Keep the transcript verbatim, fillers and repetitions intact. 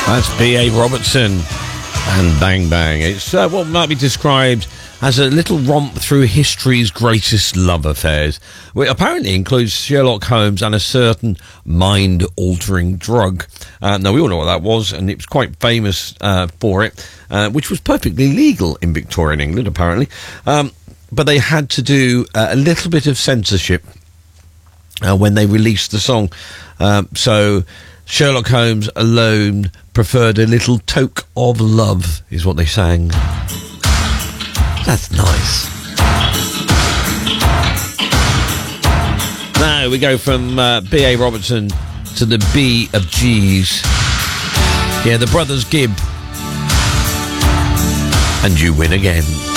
That's B A Robertson and Bang Bang. It's uh, what might be described as a little romp through history's greatest love affairs, which apparently includes Sherlock Holmes and a certain mind-altering drug. Uh, now, we all know what that was, and it was quite famous uh, for it, uh, which was perfectly legal in Victorian England, apparently. Um, but they had to do uh, a little bit of censorship uh, when they released the song. Um, so Sherlock Holmes alone preferred a little toke of love, is what they sang. That's nice. Now we go from uh, B A Robertson to the B of G's. Yeah, the Brothers Gibb. And You Win Again.